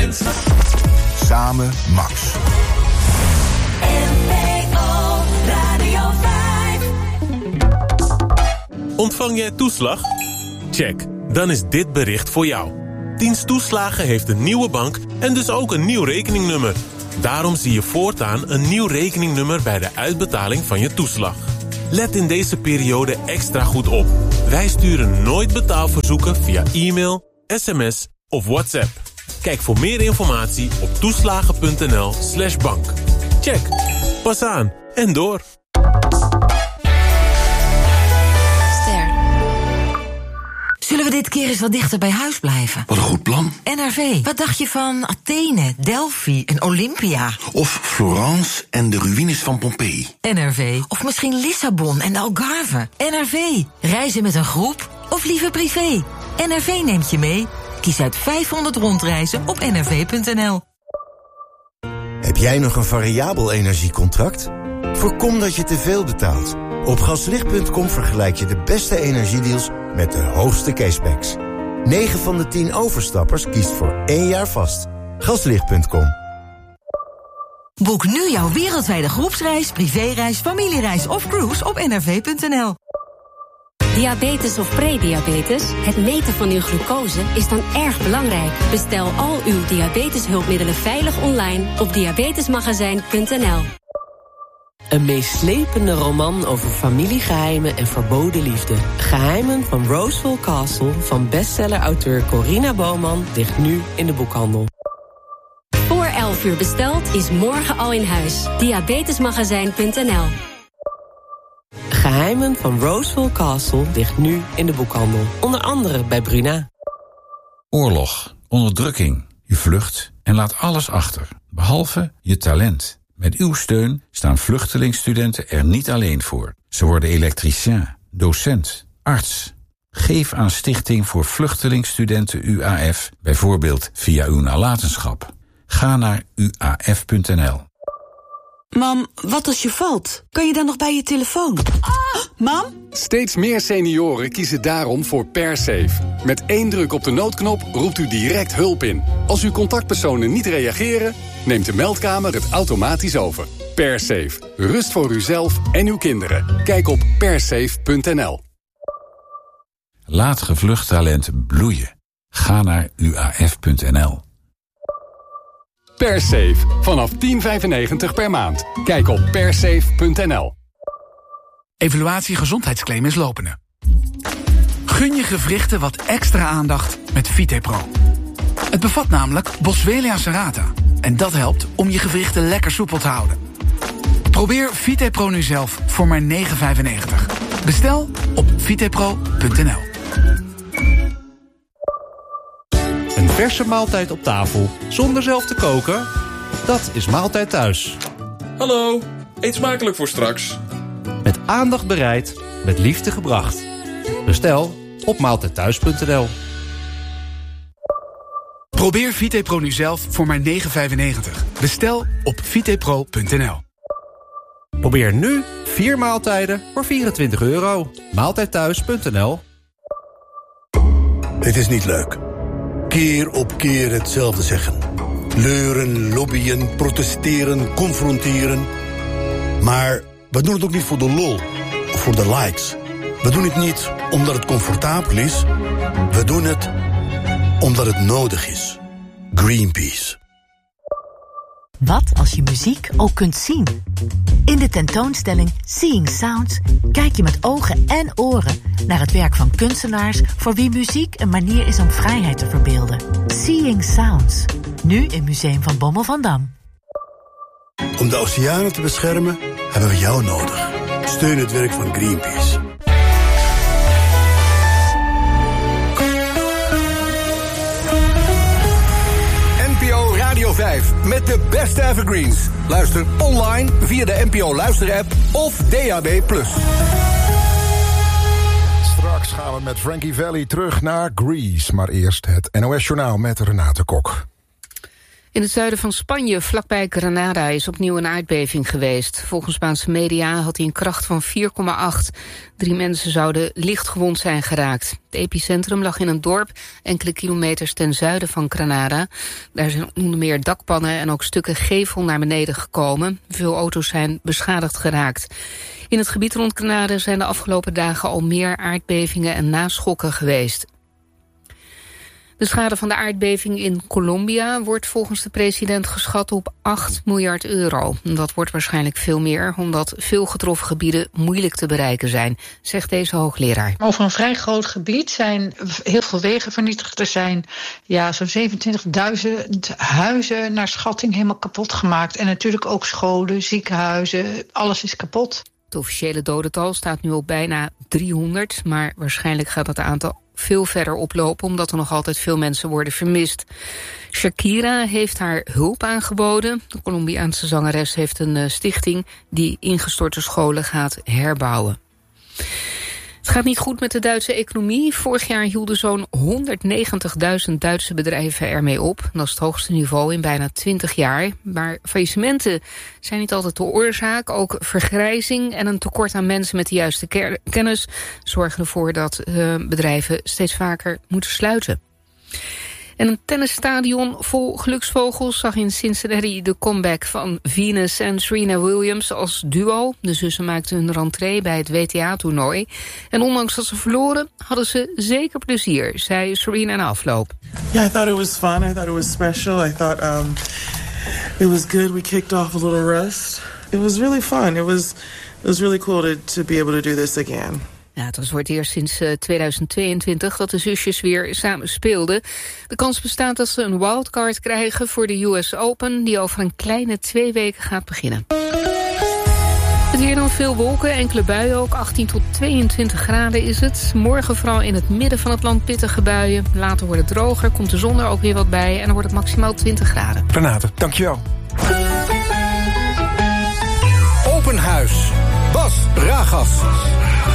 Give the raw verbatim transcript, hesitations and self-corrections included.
bent. Samen Max. N P O Radio vijf. Ontvang jij toeslag? Check, dan is dit bericht voor jou. Dienst Toeslagen heeft een nieuwe bank en dus ook een nieuw rekeningnummer. Daarom zie je voortaan een nieuw rekeningnummer bij de uitbetaling van je toeslag. Let in deze periode extra goed op. Wij sturen nooit betaalverzoeken via e-mail, sms of WhatsApp. Kijk voor meer informatie op toeslagen.nl slash bank. Check. Pas aan en door. Ster. Zullen we dit keer eens wat dichter bij huis blijven? Wat een goed plan. N R V. Wat dacht je van Athene, Delphi en Olympia? Of Florence en de ruïnes van Pompeii. N R V. Of misschien Lissabon en de Algarve. N R V. Reizen met een groep of liever privé? N R V neemt je mee. Kies uit vijfhonderd rondreizen op n r v punt n l. Heb jij nog een variabel energiecontract? Voorkom dat je te veel betaalt. Op gaslicht punt com vergelijk je de beste energiedeals met de hoogste cashbacks. negen van de tien overstappers kiest voor één jaar vast. gaslicht punt com. Boek nu jouw wereldwijde groepsreis, privéreis, familiereis of cruise op n r v punt n l. Diabetes of prediabetes, het meten van uw glucose is dan erg belangrijk. Bestel al uw diabeteshulpmiddelen veilig online op diabetesmagazijn punt n l. Een meeslepende roman over familiegeheimen en verboden liefde. Geheimen van Roswell Castle van bestseller-auteur Corina Bowman ligt nu in de boekhandel. Voor elf uur besteld is morgen al in huis. diabetesmagazijn punt n l. Geheimen van Roswell Castle ligt nu in de boekhandel. Onder andere bij Bruna. Oorlog, onderdrukking, je vlucht en laat alles achter. Behalve je talent. Met uw steun staan vluchtelingstudenten er niet alleen voor. Ze worden elektricien, docent, arts. Geef aan Stichting voor Vluchtelingstudenten U A F, bijvoorbeeld via uw nalatenschap. Ga naar u a f punt n l. Mam, wat als je valt? Kan je dan nog bij je telefoon? Ah, mam? Steeds meer senioren kiezen daarom voor PerSafe. Met één druk op de noodknop roept u direct hulp in. Als uw contactpersonen niet reageren, neemt de meldkamer het automatisch over. PerSafe. Rust voor uzelf en uw kinderen. Kijk op persafe punt n l. Laat gevlucht talent bloeien. Ga naar u a f punt n l. PerSafe. Vanaf tien vijfennegentig per maand. Kijk op persafe punt n l. Evaluatie gezondheidsclaim is lopende. Gun je gewrichten wat extra aandacht met VitePro. Het bevat namelijk Boswellia serrata. En dat helpt om je gewrichten lekker soepel te houden. Probeer VitePro nu zelf voor maar negen vijfennegentig. Bestel op vitepro punt n l. Een verse maaltijd op tafel, zonder zelf te koken? Dat is Maaltijd Thuis. Hallo, eet smakelijk voor straks. Met aandacht bereid, met liefde gebracht. Bestel op maaltijd thuis punt n l. Probeer VitePro nu zelf voor maar negen vijfennegentig. Bestel op vitepro punt n l. Probeer nu vier maaltijden voor vierentwintig euro. maaltijd thuis punt n l. Het is niet leuk. Keer op keer hetzelfde zeggen. Leuren, lobbyen, protesteren, confronteren. Maar we doen het ook niet voor de lol of voor de likes. We doen het niet omdat het comfortabel is. We doen het omdat het nodig is. Greenpeace. Wat als je muziek ook kunt zien? In de tentoonstelling Seeing Sounds kijk je met ogen en oren naar het werk van kunstenaars voor wie muziek een manier is om vrijheid te verbeelden. Seeing Sounds, nu in Museum van Bommel van Dam. Om de oceanen te beschermen hebben we jou nodig. Steun het werk van Greenpeace. N P O Radio vijf met de beste evergreens. Luister online via de N P O Luister-app of D A B plus. Straks gaan we met Frankie Valli terug naar Greece. Maar eerst het N O S-journaal met Renate Kok. In het zuiden van Spanje, vlakbij Granada, is opnieuw een aardbeving geweest. Volgens Spaanse media had hij een kracht van vier komma acht. Drie mensen zouden licht gewond zijn geraakt. Het epicentrum lag in een dorp enkele kilometers ten zuiden van Granada. Daar zijn onder meer dakpannen en ook stukken gevel naar beneden gekomen. Veel auto's zijn beschadigd geraakt. In het gebied rond Granada zijn de afgelopen dagen al meer aardbevingen en naschokken geweest. De schade van de aardbeving in Colombia wordt volgens de president geschat op acht miljard euro. Dat wordt waarschijnlijk veel meer, omdat veel getroffen gebieden moeilijk te bereiken zijn, zegt deze hoogleraar. Over een vrij groot gebied zijn heel veel wegen vernietigd. Er zijn ja, zo'n zevenentwintigduizend huizen naar schatting helemaal kapot gemaakt. En natuurlijk ook scholen, ziekenhuizen, alles is kapot. Het officiële dodental staat nu op bijna driehonderd, maar waarschijnlijk gaat het aantal veel verder oplopen, omdat er nog altijd veel mensen worden vermist. Shakira heeft haar hulp aangeboden. De Colombiaanse zangeres heeft een uh, stichting die ingestorte scholen gaat herbouwen. Het gaat niet goed met de Duitse economie. Vorig jaar hielden zo'n honderdnegentigduizend Duitse bedrijven ermee op. Dat is het hoogste niveau in bijna twintig jaar. Maar faillissementen zijn niet altijd de oorzaak. Ook vergrijzing en een tekort aan mensen met de juiste kennis zorgen ervoor dat uh, bedrijven steeds vaker moeten sluiten. En een tennisstadion vol geluksvogels zag in Cincinnati de comeback van Venus en Serena Williams als duo. De zussen maakten hun rentree bij het W T A-toernooi. En ondanks dat ze verloren, hadden ze zeker plezier, zei Serena na afloop. Yeah, I thought it was fun. I thought it was special. I thought um, it was good. We kicked off a little rust. It was really fun. It was, it was really cool to, to be able to do this again. Ja, het was voor het eerst sinds uh, tweeduizend tweeëntwintig dat de zusjes weer samen speelden. De kans bestaat dat ze een wildcard krijgen voor de U S Open, die over een kleine twee weken gaat beginnen. Het weer dan veel wolken, enkele buien ook, achttien tot tweeëntwintig graden is het. Morgen vooral in het midden van het land pittige buien. Later wordt het droger, komt de zon er ook weer wat bij en dan wordt het maximaal twintig graden. Renate, dankjewel. Open Huis. Bas Ragas.